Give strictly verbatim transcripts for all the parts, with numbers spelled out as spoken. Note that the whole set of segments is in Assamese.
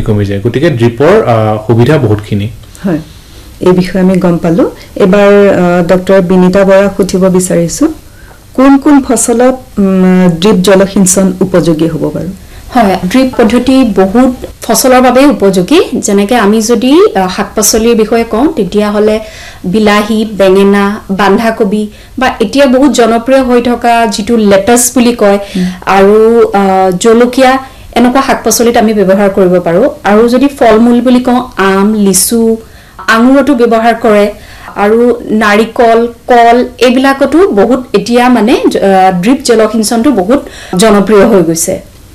কমি যায় গতিকে ড্ৰিপৰ সুবিধা বহুতখিনি হয় এই বিষয়ে আমি গম পালো এবাৰ ডক্টৰ বিনিতা বৰা খুঠিব বিচাৰিছো কোন কোন ফসলত ড্ৰিপ জলসিঞ্চন উপযোগী হ'ব বাৰু হয় ড্ৰিপ পদ্ধতি বহুত ফসলৰ বাবে উপযোগী যেনেকৈ আমি যদি শাকপাচলিৰ বিষয়ে কওঁ তেতিয়া হলে বিলাহী বেঙেনা বান্ধাকবি বা এতিয়া বহুত জনপ্ৰিয় হৈ থকা যেটো লেটাস বুলি কয় আৰু জলকীয়া এনেকুৱা শাকপাচলিত আমি ব্যৱহাৰ কৰিব পাৰো আৰু যদি ফলমূল বুলি কওঁ আম লিচু আঙুৰটো ব্যৱহাৰ কৰে আৰু নাৰিকল কল এইবিলাকতো বহুত এতিয়া মানে ড্ৰিপ জলসিঞ্চনটো বহুত জনপ্ৰিয় হৈ গৈছে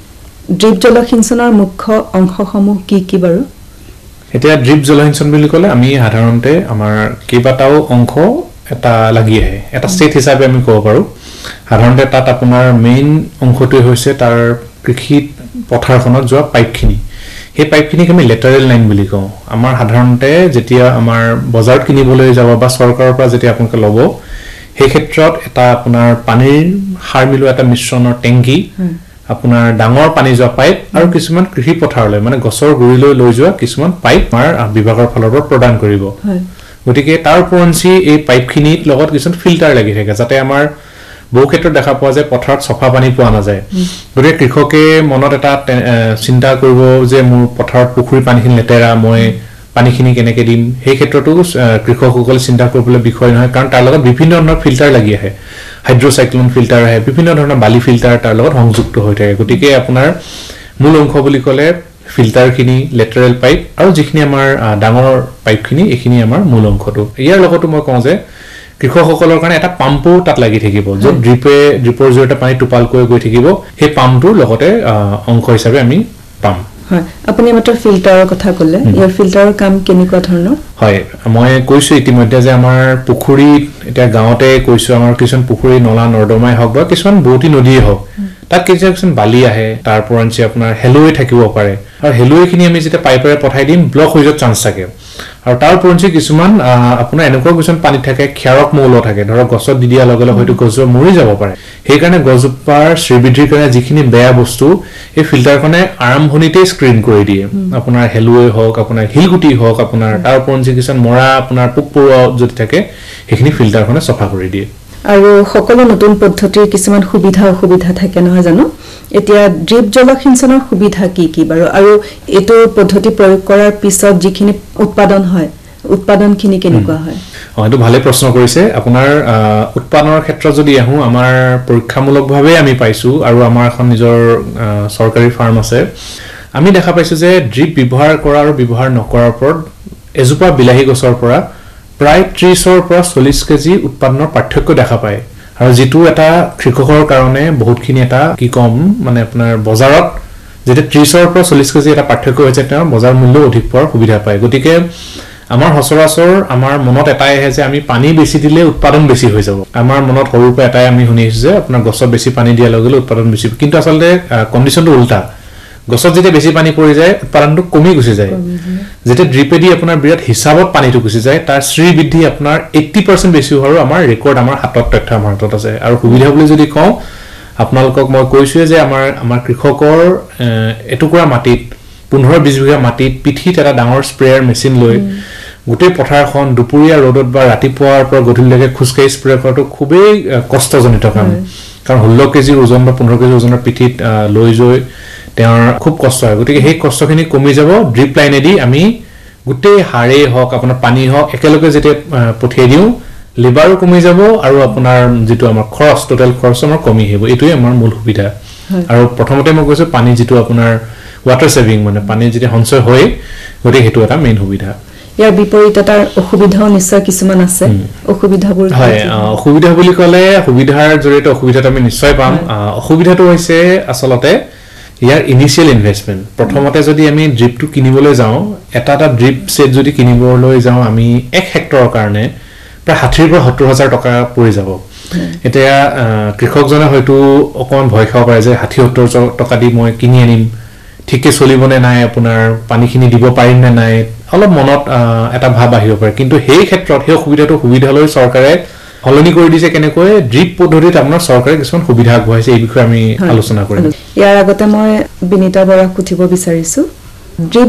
ড্ৰিপ জলসিঞ্চনৰ মুখ্য অংশসমূহ কি কি বাৰু এতিয়া ড্ৰিপ জলসিঞ্চন বুলি ক'লে আমি সাধাৰণতে আমাৰ কেইবাটাও অংশ এটা লাগি আহে এটা ষ্টেট হিচাপে আমি ক'ব পাৰো সাধাৰণতে তাত আপোনাৰ মেইন অংশটো হৈছে তাৰ কৃষি পথাৰখনত যোৱা পাইপখিনি সেই পাইপখিনিক আমি লেটাৰেল লাইন বুলি কওঁ আমাৰ সাধাৰণতে যেতিয়া আমাৰ বজাৰত কিনিবলৈ যাব বা চৰকাৰৰ পৰা যেতিয়া আপোনাক ল'ব সেই ক্ষেত্ৰত এটা আপোনাৰ পানীৰ সাৰ মিলোৱা এটা মিশ্ৰণৰ টেংকি আপোনাৰ ডাঙৰ পানী যোৱা পাইপ আৰু কিছুমান কৃষি পথাৰলৈ মানে গছৰ গুৰিলৈ লৈ যোৱা কিছুমান পাইপ আমাৰ বিভাগৰ ফালৰ পৰা প্ৰদান কৰিব গতিকে তাৰ উপৰঞ্চি এই পাইপখিনিত লগত কিছুমান ফিল্টাৰ লাগি থাকে যাতে আমাৰ বহু ক্ষেত্ৰত দেখা পোৱা যায় পথাৰত সফা পানী পোৱা নাযায় গতিকে কৃষকে মনত এটা চিন্তা কৰিব যে মোৰ পথাৰত পুখুৰী পানীখিনি লেতেৰা মই পানীখিনি কেনেকৈ দিম সেই ক্ষেত্ৰতো কৃষকসকলে চিন্তা কৰিবলৈ বিষয় নহয় কাৰণ তাৰ লগত বিভিন্ন ধৰণৰ ফিল্টাৰ লাগি আহে হাইড্ৰোসাইক্লোন ফিল্টাৰ আহে বিভিন্ন ধৰণৰ বালি ফিল্টাৰ তাৰ লগত সংযুক্ত হৈ থাকে গতিকে আপোনাৰ মূল অংশ বুলি ক'লে ফিল্টাৰখিনি লেটাৰেল পাইপ আৰু যিখিনি আমাৰ ডাঙৰ পাইপখিনি এইখিনি আমাৰ মূল অংশটো ইয়াৰ লগতো মই কওঁ যে কৃষকসকলৰ কাৰণে এটা পাম্পো তাত লাগি থাকিব য'ত ড্ৰিপে ড্ৰিপৰ জৰিয়তে পানী টোপালকৈ গৈ থাকিব সেই পাম্পটোৰ লগতে অংশ হিচাপে আমি পাম হয় আপুনি মাত্ৰ ফিল্টাৰৰ কথা ক'লে ইয়াৰ ফিল্টাৰৰ কাম কেনেকুৱা ধৰণৰ হয় মই কৈছো ইতিমধ্যে যে আমাৰ পুখুৰীত এতিয়া গাঁৱতে কৈছো আমাৰ কিছুমান পুখুৰী নলা নৰ্দমাই হওক বা কিছুমান বহুতি নদীয়ে হওক তাত কিছুমান বালি আহে তাৰ পৰঞ্চি আপোনাৰ হেলুৱে থাকিব পাৰে আৰু হেলুৱেখিনি আমি যেতিয়া পাইপেৰে পঠাই দিম ব্লক হৈ যোৱাৰ চান্স থাকে আৰু তাৰ পৰঞ্চি কিছুমান আপোনাৰ এনেকুৱা কিছুমান পানী থাকে ক্ষাৰক মৌল থাকে ধৰক গছত দি দিয়াৰ লগে লগে হয়তো গছজোপা মৰি যাব পাৰে সেইকাৰণে গছজোপাৰ শ্ৰীবৃদ্ধিৰ কাৰণে যিখিনি বেয়া বস্তু এই ফিল্টাৰখনে আৰম্ভণিতেই স্ক্ৰিন কৰি দিয়ে আপোনাৰ হেলুৱে হওক আপোনাৰ হিলগুটি হওক আপোনাৰ তাৰ পৰঞ্চি কিছুমান মৰা আপোনাৰ পোক পৰুৱা যদি থাকে সেইখিনি ফিল্টাৰখনে চফা কৰি দিয়ে আৰু সকলো নতুন পদ্ধতিৰ কিছুমান সুবিধা অসুবিধা থাকে নহয় জানো এতিয়া ড্ৰিপ জলসিঞ্চনৰ সুবিধা কি কি বাৰু আৰু এটো পদ্ধতি প্ৰয়োগ কৰাৰ পিছত যিখিনি উৎপাদন হয় উৎপাদনখিনি কেনেকুৱা হয় অ এটো ভালে প্ৰশ্ন কৰিছে আপোনাৰ উৎপাদনৰ ক্ষেত্ৰত যদি আহো আমাৰ পৰীক্ষামূলকভাৱে আমি পাইছো আৰু আমাৰ এখন নিজৰ চৰকাৰী ফাৰ্ম আছে আমি দেখা পাইছো যে ড্ৰিপ ব্যৱহাৰ কৰা আৰু ব্যৱহাৰ নকৰাৰ ওপৰত এজোপা বিলাহী গছৰ পৰা প্ৰায় ত্ৰিশৰ পৰা চল্লিশ কেজি উৎপাদনৰ পাৰ্থক্য দেখা পায় আৰু যেটো এটা কৃষকৰ কাৰণে বহুতখিনি এটা কি কম মানে আপোনাৰ বজাৰত যেটা ত্ৰিশৰ পৰা চল্লিশ কেজি এটা পাৰ্থক্য হৈছে তেওঁ বজাৰ মূল্য অধিক পোৱাৰ সুবিধা পায় গতিকে আমাৰ হসৰাসৰ আমাৰ মনত এটাই আহে যে আমি পানী বেছি দিলে উৎপাদন বেছি হৈ যাব আমাৰ মনত সৰুৰ পৰা এটাই আমি শুনিছো যে আপোনাৰ গছত বেছি পানী দিয়া লগে উৎপাদন বেছি কিন্তু আচলতে কন্ডিশনটো উল্টা গছত যেতিয়া বেছি পানী পৰি যায় উৎপাদনটো কমি গুছি যায় যেটা ড্ৰিপেদি আপোনাৰ বিৰাট হিচাপত পানীটো গুছি যায় তাৰ শ্ৰী বৃদ্ধি আপোনাৰ eighty percent বেছি হোৱাৰো আমাৰ ৰেকৰ্ড আমাৰ হাতত তথ্য আমাৰ হাতত আছে আৰু সুবিধা বুলি যদি কওঁ আপোনালোকক মই কৈছো যে আমাৰ আমাৰ কৃষকৰ এটুকুৰা মাটিত fifteen twenty বিঘা মাটিত পিঠিত এটা ডাঙৰ স্প্ৰেয়াৰ মেচিন লৈ গোটেই পথাৰখন দুপৰীয়া ৰ'দত বা ৰাতিপুৱাৰ পৰা গধূলিলৈকে খুচকাই স্প্ৰে কৰাটো খুবেই কষ্টজনিত কাম কাৰণ ষোল্ল কেজি ওজন বা পোন্ধৰ কেজি ওজনৰ পিঠিত লৈ লৈ তেওঁৰ খুব কষ্ট হয় গতিকে সেই কষ্টখিনি কমি যাব ড্ৰিপ লাইনেদি আমি গোটেই হাৰে হওক আপোনাৰ পানী হওক একেলগে যেতিয়া পঠিয়াই দিও লেবাৰো কমি যাব আৰু আপোনাৰ যেটো আমাৰ খৰচ টোটাল খৰচ আমাৰ কমি আহিব এটোই আমাৰ মূল সুবিধা আৰু প্ৰথমতে মই কৈছো পানী যেটো আপোনাৰ ওয়াটাৰ সেভিং মানে পানী যেটা সঞ্চয় হয় গতিকে হেতু এটা মেইন সুবিধা ইয়াৰ বিপৰীতে তাৰ অসুবিধাও নিশ্চয় কিছুমান আছে অসুবিধাবোৰ হয় অসুবিধা বুলি ক'লে সুবিধাৰ জৰিয়তে অসুবিধাটো আমি নিশ্চয় পাম অসুবিধাটো হৈছে আসলতে ইয়াৰ ইনিশিয়াল ইনভেষ্টমেন্ট প্ৰথমতে যদি আমি ড্ৰিপটো কিনিবলৈ যাওঁ এটা এটা ড্ৰিপ সেট যদি কিনিবলৈ যাওঁ আমি এক হেক্টৰৰ কাৰণে প্ৰায় ষাঠি পৰা সত্তৰ হাজাৰ টকা পৰি যাব এতিয়া কৃষকজনে হয়তো অকন ভয় খাব পাৰে যে ষাঠি সত্তৰ টকা দি মই কিনি আনিম ঠিকে চলিবনে নাই আপোনাৰ পানীখিনি দিব পাৰিম নে নাই অলপ মনত এটা ভাব আহিব পাৰে কিন্তু সেই ক্ষেত্ৰত সেই সুবিধাটো সুবিধা লৈ চৰকাৰে হলনি কৰি দিছে কেনেকৈ ড্ৰিপ পদ্ধতিত আপোনাৰ চৰকাৰে কিছুমান সুবিধা আগবঢ়াইছে এই বিষয়ে আমি আলোচনা কৰিম ইয়াৰ আগতে মই বিনিতা বৰা খুঠিব বিচাৰিছো ড্ৰিপ